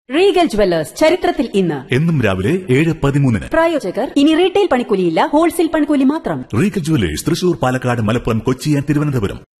Regal jewellers ചരിത്രത്തിൽ ഇന്ന് എന്നും രാവിലെ 7:13. പ്രായോജകർ ഇനി റീറ്റെയിൽ പണിക്കൂലിയില്ല, ഹോൾസെയിൽ പണിക്കൂലി മാത്രം. Regal jewellers Thrissur, Palakkad, Malappuram, Kochi, Thiruvananthapuram.